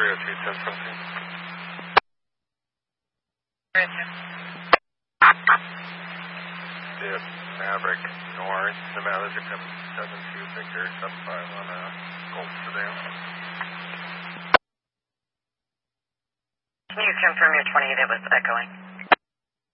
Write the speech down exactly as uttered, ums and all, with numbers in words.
three oh two, ten something. Yeah, Maverick North, Nevada, Japan seven two, Victor, seven five on a Gold Sedan. Can you confirm your twenty that was echoing?